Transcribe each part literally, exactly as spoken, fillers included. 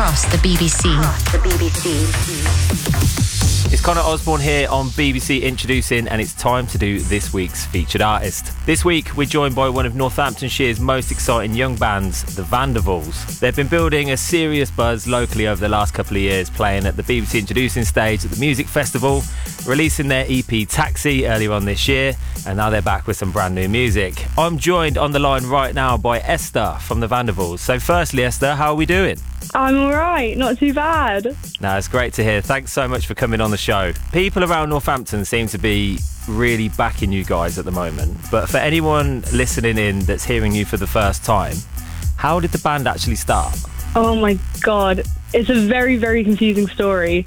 across the B B C. Across the B B C. It's Connor Osborne here on B B C Introducing, and it's time to do this week's featured artist. This week, we're joined by one of Northamptonshire's most exciting young bands, the Vandervols. They've been building a serious buzz locally over the last couple of years, playing at the B B C Introducing stage at the Music Festival, releasing their E P Taxi earlier on this year, and now they're back with some brand new music. I'm joined on the line right now by Esther from the Vandervols. So firstly, Esther, how are we doing? I'm alright, not too bad. No, it's great to hear. Thanks so much for coming on the show. People around Northampton seem to be really backing you guys at the moment. But for anyone listening in that's hearing you for the first time, how did the band actually start? Oh my god, it's a very, very confusing story.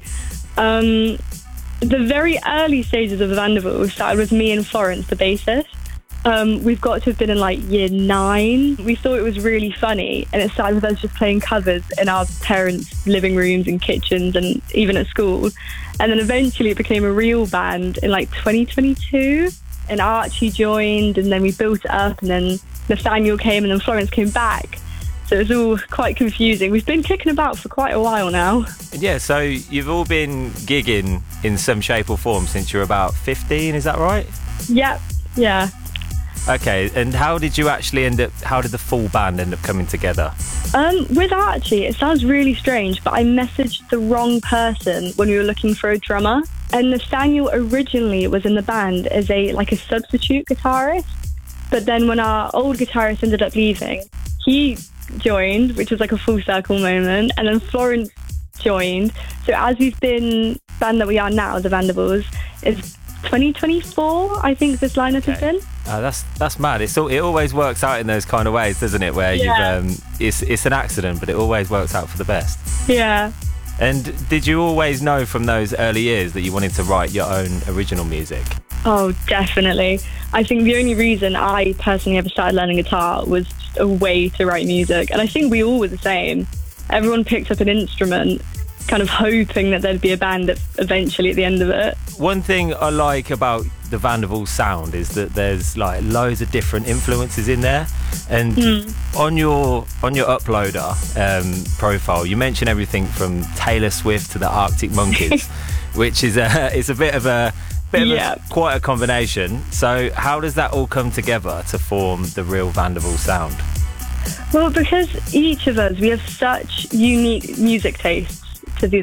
Um, the very early stages of the Vandervols started with me and Florence, the bassist. Um, we've got to have been in like year nine. We thought it was really funny, and it started with us just playing covers in our parents' living rooms and kitchens and even at school. And then eventually it became a real band in like twenty twenty-two, and Archie joined, and then we built it up, and then Nathaniel came, and then Florence came back. So it was all quite confusing. We've been kicking about for quite a while now. Yeah, so you've all been gigging in some shape or form since you were about fifteen, is that right? Yep, yeah. Okay, and how did you actually end up, how did the full band end up coming together? Um, with Archie, it sounds really strange, but I messaged the wrong person when we were looking for a drummer. And Nathaniel originally was in the band as a like a substitute guitarist. But then when our old guitarist ended up leaving, he joined, which was like a full circle moment. And then Florence joined. So as we've been, band that we are now, the Vandervols, is twenty twenty-four, I think this lineup Okay. has been. Uh, that's that's mad. It's all, it always works out in those kind of ways, doesn't it? Where Yeah. you've um, it's it's an accident, but it always works out for the best. Yeah. And did you always know from those early years that you wanted to write your own original music? Oh, definitely. I think the only reason I personally ever started learning guitar was just a way to write music. And I think we all were the same. Everyone picked up an instrument, kind of hoping that there'd be a band at, eventually at the end of it. One thing I like about the Vandervols sound is that there's like loads of different influences in there, and Mm. on your on your uploader um, profile you mention everything from Taylor Swift to the Arctic Monkeys, which is a it's a bit of a bit Yeah. of a, quite a combination. So how does that all come together to form the real Vandervols sound? Well, because each of us, we have such unique music tastes.